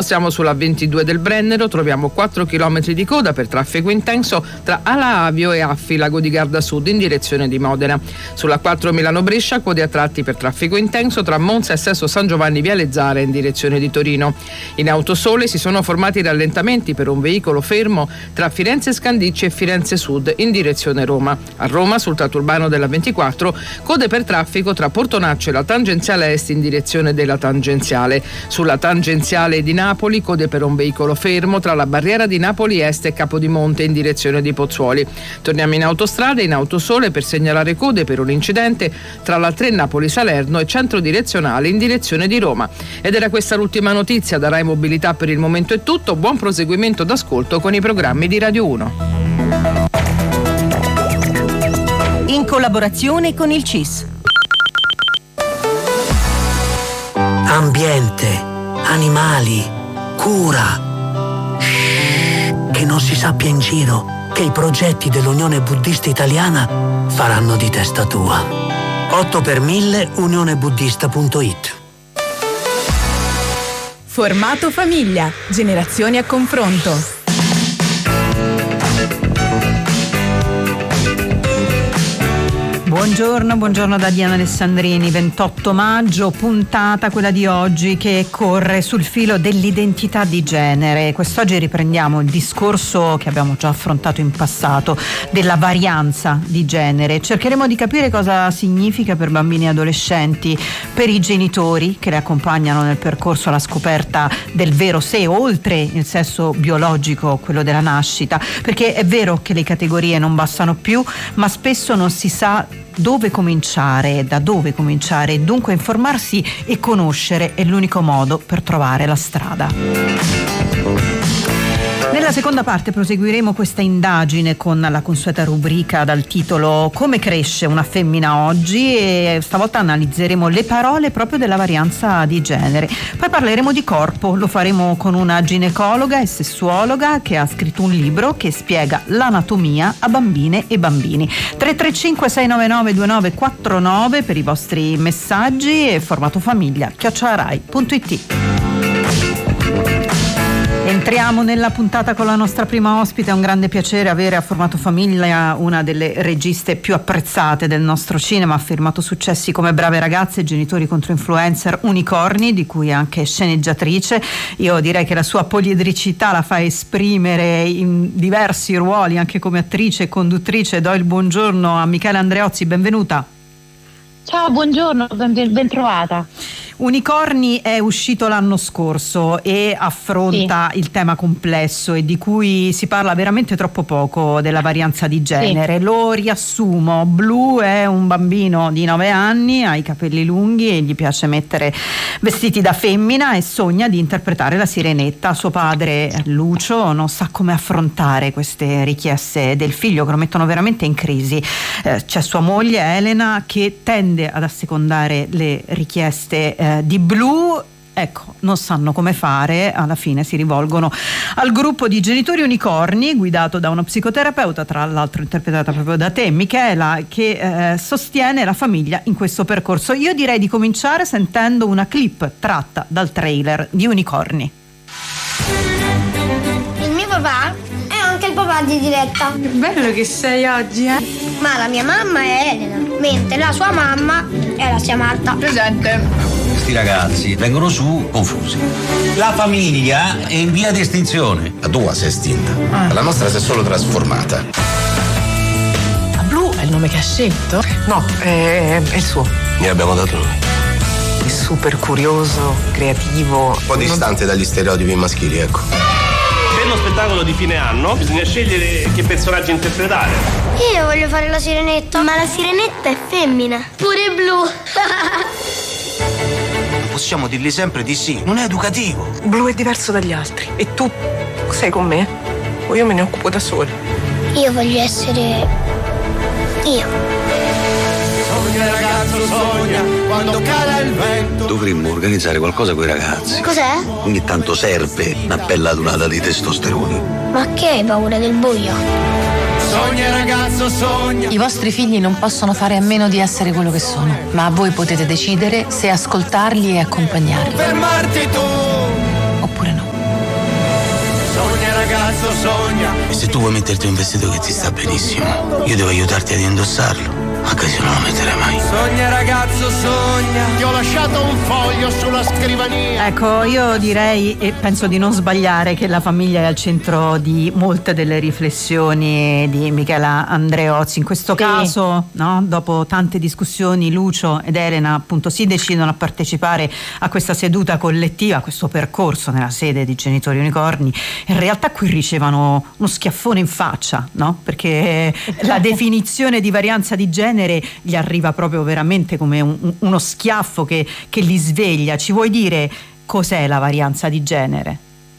spostiamo sulla 22 del Brennero, troviamo 4 km di coda per traffico intenso tra Ala Avio e Affi, Lago di Garda Sud in direzione di Modena. Sulla 4 Milano-Brescia, code a tratti per traffico intenso tra Monza e Sesto San Giovanni Viale Zara in direzione di Torino. In Autosole si sono formati rallentamenti per un veicolo fermo tra Firenze Scandicci e Firenze Sud in direzione Roma. A Roma, sul tratto urbano della 24, code per traffico tra Portonaccio e la tangenziale est in direzione della tangenziale. Sulla tangenziale di Napoli, code per un veicolo fermo tra la barriera di Napoli Est e Capodimonte in direzione di Pozzuoli. Torniamo in autostrada, in Autosole per segnalare code per un incidente tra la 3 Napoli-Salerno e centro direzionale in direzione di Roma. Ed era questa l'ultima notizia. Da Rai Mobilità per il momento è tutto. Buon proseguimento d'ascolto con i programmi di Radio 1. In collaborazione con il CIS. Ambiente, animali, cura. Che non si sappia in giro che i progetti dell'Unione Buddista Italiana faranno di testa tua. 8 per 1000 unionebuddista.it. Formato famiglia, generazioni a confronto. Buongiorno da Diana Alessandrini. 28 maggio, puntata quella di oggi che corre sul filo dell'identità di genere. Quest'oggi riprendiamo il discorso che abbiamo già affrontato in passato della varianza di genere. Cercheremo di capire cosa significa per bambini e adolescenti, per i genitori che le accompagnano nel percorso alla scoperta del vero sé, oltre il sesso biologico, quello della nascita, perché è vero che le categorie non bastano più, ma spesso non si sa dove cominciare, da dove cominciare, dunque informarsi e conoscere è l'unico modo per trovare la strada. Nella seconda parte proseguiremo questa indagine con la consueta rubrica dal titolo Come cresce una femmina oggi, e stavolta analizzeremo le parole proprio della varianza di genere. Poi parleremo di corpo, lo faremo con una ginecologa e sessuologa che ha scritto un libro che spiega l'anatomia a bambine e bambini. 335 699 2949 per i vostri messaggi e formato famiglia @rai.it. Entriamo nella puntata con la nostra prima ospite. È un grande piacere avere a Formato Famiglia una delle registe più apprezzate del nostro cinema. Ha firmato successi come Brave ragazze, Genitori contro influencer, Unicorni, di cui è anche sceneggiatrice. Io direi che la sua poliedricità la fa esprimere in diversi ruoli anche come attrice e conduttrice. Do il buongiorno a Michela Andreozzi, benvenuta. Ciao, buongiorno, ben trovata. Unicorni è uscito l'anno scorso e affronta il tema complesso e di cui si parla veramente troppo poco, della varianza di genere. Sì. Lo riassumo: Blu è un bambino di 9 anni, ha i capelli lunghi e gli piace mettere vestiti da femmina e sogna di interpretare la Sirenetta. Suo padre Lucio non sa come affrontare queste richieste del figlio che lo mettono veramente in crisi. C'è sua moglie Elena che tende ad assecondare le richieste di Blu. Ecco, non sanno come fare, alla fine si rivolgono al gruppo di Genitori Unicorni guidato da uno psicoterapeuta, tra l'altro interpretata proprio da te, Michela, che sostiene la famiglia in questo percorso. Io direi di cominciare sentendo una clip tratta dal trailer di Unicorni. Il mio papà è anche il papà di Diletta. Che bello che sei oggi, eh? Ma la mia mamma è Elena, mentre la sua mamma è la zia Marta. Presente. Questi ragazzi vengono su confusi. La famiglia è in via di estinzione. La tua si è estinta, la nostra si è solo trasformata. Ma Blu è il nome che ha scelto? No, è il suo. Ne abbiamo dato noi. È super curioso, creativo. Un po' distante dagli stereotipi maschili, ecco. Per lo spettacolo di fine anno bisogna scegliere che personaggio interpretare. Io voglio fare la Sirenetta. Ma la Sirenetta è femmina. Pure Blu. Possiamo dirgli sempre di sì, non è educativo. Blu è diverso dagli altri. E tu sei con me? O io me ne occupo da sola? Io voglio essere io. Sogna ragazzo, sogna quando cala il vento. Dovremmo organizzare qualcosa con i ragazzi. Cos'è? Ogni tanto serve una bella adunata di testosterone. Ma che hai paura del buio? Sogna ragazzo, sogna. I vostri figli non possono fare a meno di essere quello che sono, ma voi potete decidere se ascoltarli e accompagnarli. Fermarti tu. Oppure no. Se tu vuoi metterti un vestito che ti sta benissimo, io devo aiutarti ad indossarlo, anche se non lo metterai mai. Sogna ragazzo, sogna. Ti ho lasciato un foglio sulla scrivania. Ecco, io direi, e penso di non sbagliare, che la famiglia è al centro di molte delle riflessioni di Michela Andreozzi. In questo caso, no, dopo tante discussioni, Lucio ed Elena appunto si decidono a partecipare a questa seduta collettiva, a questo percorso nella sede di Genitori Unicorni. In realtà qui ricevono uno schiaffone in faccia, no? Perché la definizione di varianza di genere gli arriva proprio veramente come uno schiaffo che li sveglia. Ci vuoi dire cos'è la varianza di genere?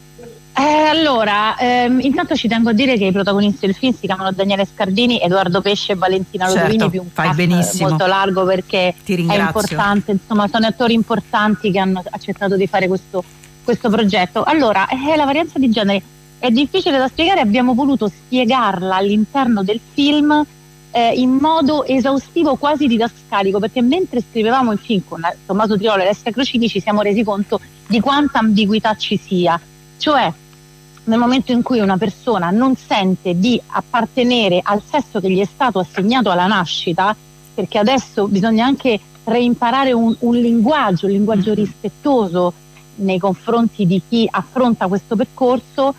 Allora, intanto ci tengo a dire che i protagonisti del film si chiamano Daniele Scardini, Edoardo Pesce e Valentina Lodolini, più un cast molto largo perché è importante, insomma sono attori importanti che hanno accettato di fare questo progetto. Allora, la varianza di genere è difficile da spiegare, abbiamo voluto spiegarla all'interno del film in modo esaustivo, quasi didascalico, perché mentre scrivevamo il film con Tommaso Triolo e Alessia Crocini ci siamo resi conto di quanta ambiguità ci sia, cioè nel momento in cui una persona non sente di appartenere al sesso che gli è stato assegnato alla nascita, perché adesso bisogna anche reimparare un linguaggio rispettoso nei confronti di chi affronta questo percorso,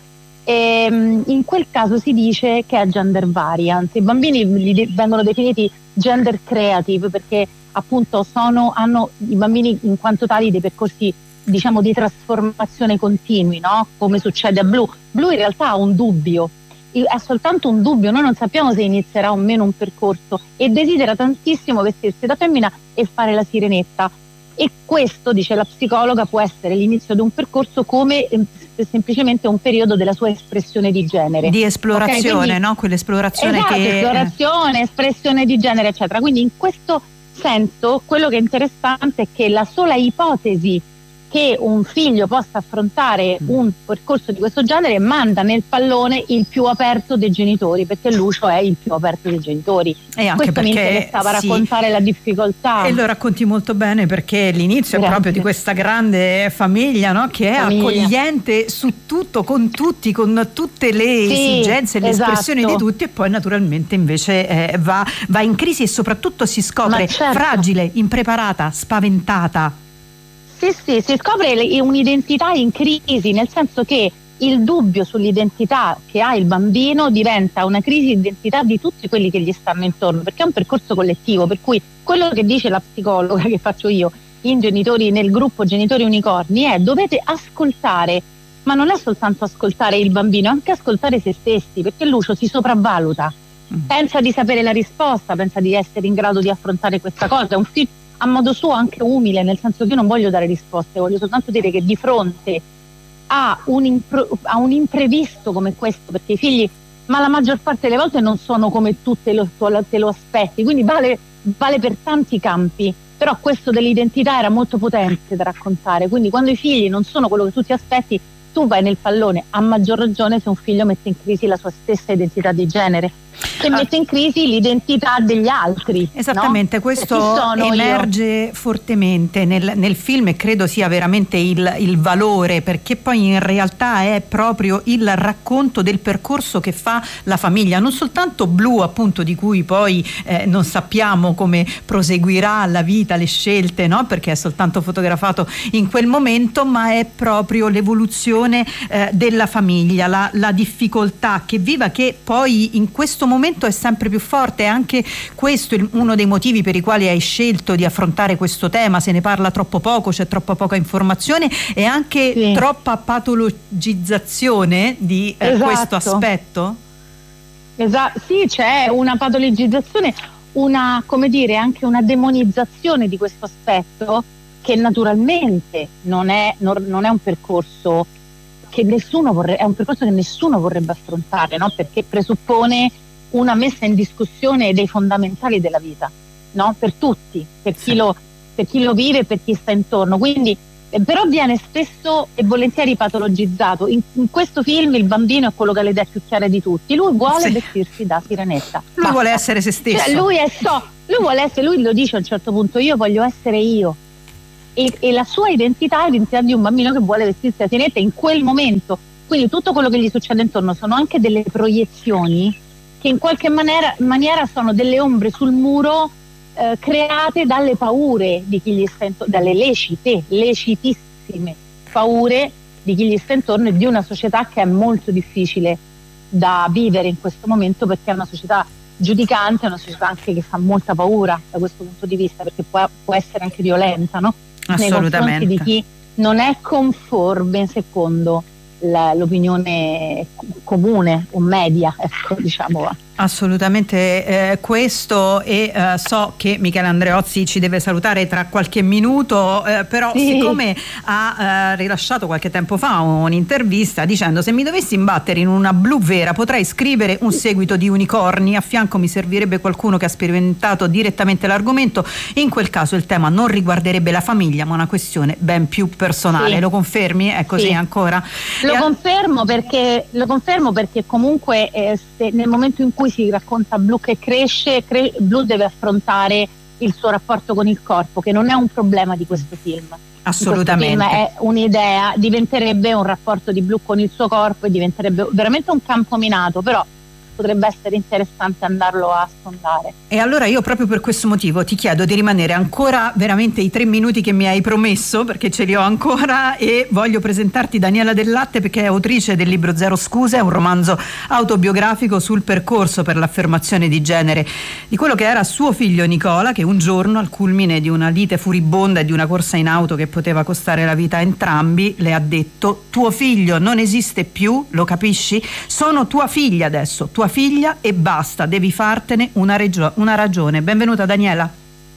in quel caso si dice che è gender variant. I bambini vengono definiti gender creative perché appunto hanno i bambini in quanto tali dei percorsi, diciamo, di trasformazione continui, no? Come succede a Blu. Blu in realtà ha un dubbio, è soltanto un dubbio, noi non sappiamo se inizierà o meno un percorso e desidera tantissimo vestirsi da femmina e fare la sirenetta. E questo, dice la psicologa, può essere l'inizio di un percorso come semplicemente un periodo della sua espressione di genere. Di esplorazione, okay, quindi, no? Quell'esplorazione esplorazione, espressione di genere, eccetera. Quindi in questo senso quello che è interessante è che la sola ipotesi che un figlio possa affrontare un percorso di questo genere manda nel pallone il più aperto dei genitori, perché Lucio è il più aperto dei genitori. E anche questo mi interessava raccontare la difficoltà. E lo racconti molto bene, perché l'inizio è proprio di questa grande famiglia, no? Che è accogliente su tutto, con tutti, con tutte le esigenze e le espressioni di tutti, e poi naturalmente invece va in crisi e soprattutto si scopre fragile, impreparata, spaventata. Sì, si scopre un'identità in crisi, nel senso che il dubbio sull'identità che ha il bambino diventa una crisi di identità di tutti quelli che gli stanno intorno, perché è un percorso collettivo, per cui quello che dice la psicologa che faccio io nel gruppo Genitori Unicorni è: dovete ascoltare, ma non è soltanto ascoltare il bambino, è anche ascoltare se stessi, perché Lucio si sopravvaluta, pensa di sapere la risposta, pensa di essere in grado di affrontare questa cosa. È un film a modo suo anche umile, nel senso che io non voglio dare risposte, voglio soltanto dire che di fronte a un imprevisto come questo, perché i figli, ma la maggior parte delle volte non sono come tu te lo aspetti, quindi vale per tanti campi, però questo dell'identità era molto potente da raccontare, quindi quando i figli non sono quello che tu ti aspetti, tu vai nel pallone, a maggior ragione se un figlio mette in crisi la sua stessa identità di genere, che mette in crisi l'identità degli altri. Esattamente, no? Questo emerge fortemente nel film, e credo sia veramente il valore, perché poi in realtà è proprio il racconto del percorso che fa la famiglia, non soltanto Blu, appunto, di cui poi non sappiamo come proseguirà la vita, le scelte, no? Perché è soltanto fotografato in quel momento, ma è proprio l'evoluzione della famiglia, la difficoltà che viva, che poi in questo momento è sempre più forte. Anche questo è uno dei motivi per i quali hai scelto di affrontare questo tema. Se ne parla troppo poco, c'è troppa poca informazione e anche troppa patologizzazione di questo aspetto. Sì, c'è una patologizzazione, anche una demonizzazione di questo aspetto, che naturalmente non è un percorso che è un percorso che nessuno vorrebbe affrontare, no? Perché presuppone una messa in discussione dei fondamentali della vita, no? Per tutti, per chi lo vive e per chi sta intorno. Quindi, però viene spesso e volentieri patologizzato. In questo film il bambino è quello che ha le idee più chiare di tutti. Lui vuole vestirsi da sirenetta. Lui vuole essere se stesso. Cioè, lui lo dice a un certo punto: io voglio essere io. E la sua identità è l'identità di un bambino che vuole vestirsi da sirenetta in quel momento. quindi tutto quello che gli succede intorno sono anche delle proiezioni che in qualche maniera sono delle ombre sul muro create dalle paure di chi gli sta intorno, dalle lecitissime paure di chi gli sta intorno e di una società che è molto difficile da vivere in questo momento, perché è una società giudicante, è una società anche che fa molta paura da questo punto di vista, perché può essere anche violenta, no? Assolutamente. Nei confronti di chi non è conforme secondo l'opinione comune o media, ecco, diciamo. Assolutamente questo, e so che Michele Andreozzi ci deve salutare tra qualche minuto, però sì. Siccome ha rilasciato qualche tempo fa un'intervista dicendo: se mi dovessi imbattere in una blu vera potrei scrivere un seguito di Unicorni, a fianco mi servirebbe qualcuno che ha sperimentato direttamente l'argomento, in quel caso il tema non riguarderebbe la famiglia ma una questione ben più personale. Sì. Lo confermi? È così? Sì. Ancora? Lo confermo perché comunque se nel momento in cui si racconta Blu che cresce, Blu deve affrontare il suo rapporto con il corpo, che non è un problema di questo film. Assolutamente. Questo film è un'idea, diventerebbe un rapporto di Blu con il suo corpo e diventerebbe veramente un campo minato, però potrebbe essere interessante andarlo a sondare. E allora io proprio per questo motivo ti chiedo di rimanere ancora veramente i 3 minuti che mi hai promesso, perché ce li ho ancora, e voglio presentarti Daniela Del Latte, perché è autrice del libro Zero Scuse, un romanzo autobiografico sul percorso per l'affermazione di genere di quello che era suo figlio Nicola, che un giorno, al culmine di una lite furibonda e di una corsa in auto che poteva costare la vita a entrambi, le ha detto: tuo figlio non esiste più, lo capisci? Sono tua figlia adesso, tua figlia, e basta, devi fartene una ragione. Benvenuta Daniela.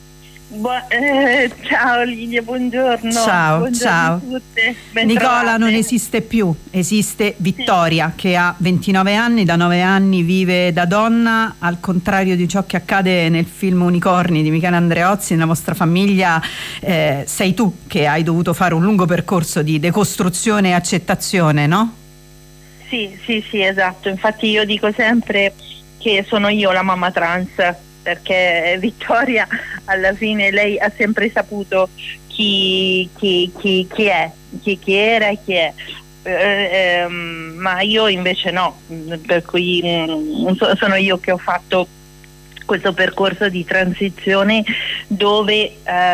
Ciao Lidia, buongiorno. Ciao. A tutte. Nicola non esiste più, esiste Vittoria, sì, che ha 29 anni, da 9 anni vive da donna, al contrario di ciò che accade nel film Unicorni di Michele Andreozzi. Nella vostra famiglia sei tu che hai dovuto fare un lungo percorso di decostruzione e accettazione, no? Sì, esatto. Infatti io dico sempre che sono io la mamma trans, perché Vittoria alla fine lei ha sempre saputo chi è, chi era e chi è, ma io invece no, per cui sono io che ho fatto questo percorso di transizione dove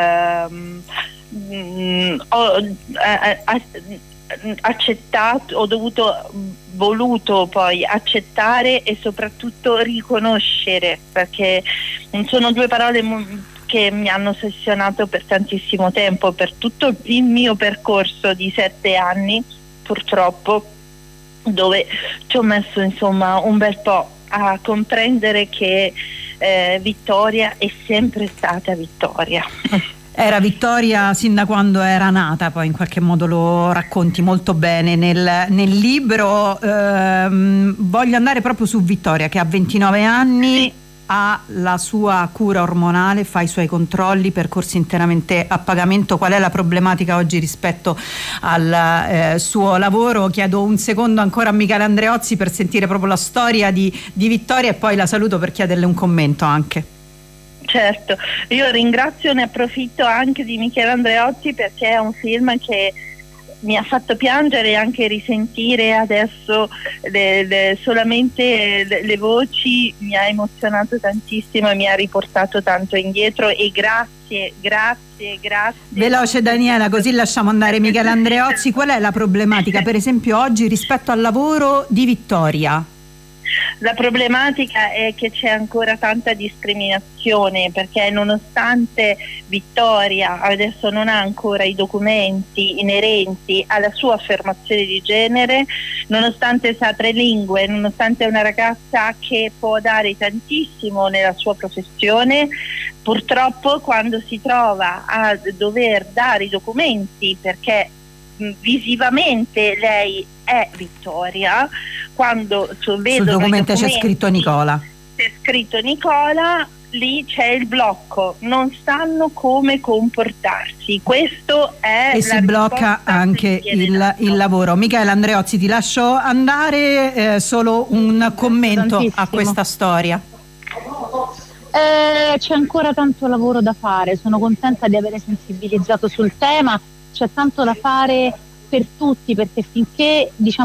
ho voluto poi accettare e soprattutto riconoscere, perché sono 2 parole che mi hanno ossessionato per tantissimo tempo, per tutto il mio percorso di 7 anni purtroppo, dove ci ho messo insomma un bel po' a comprendere che Vittoria è sempre stata Vittoria. Era Vittoria sin da quando era nata, poi in qualche modo lo racconti molto bene nel libro. Voglio andare proprio su Vittoria, che ha 29 anni, sì, ha la sua cura ormonale, fa i suoi controlli, percorsi interamente a pagamento. Qual è la problematica oggi rispetto al suo lavoro? Chiedo un secondo ancora a Michele Andreozzi per sentire proprio la storia di Vittoria, e poi la saluto per chiederle un commento anche. Certo, io ringrazio e ne approfitto anche di Michele Andreozzi, perché è un film che mi ha fatto piangere e anche risentire adesso solamente le voci, mi ha emozionato tantissimo e mi ha riportato tanto indietro, e grazie. Veloce Daniela, così lasciamo andare Michele Andreozzi. Qual è la problematica per esempio oggi rispetto al lavoro di Vittoria? La problematica è che c'è ancora tanta discriminazione, perché nonostante Vittoria adesso non ha ancora i documenti inerenti alla sua affermazione di genere, nonostante sa 3 lingue, nonostante è una ragazza che può dare tantissimo nella sua professione, purtroppo quando si trova a dover dare i documenti, perché visivamente lei è Vittoria, quando vedo sul documento c'è scritto Nicola, lì c'è il blocco, non sanno come comportarsi, questo è e si blocca anche il lavoro. Michele Andreozzi, ti lascio andare, solo un commento a questa storia. C'è ancora tanto lavoro da fare, sono contenta di avere sensibilizzato sul tema, c'è tanto da fare per tutti, perché finché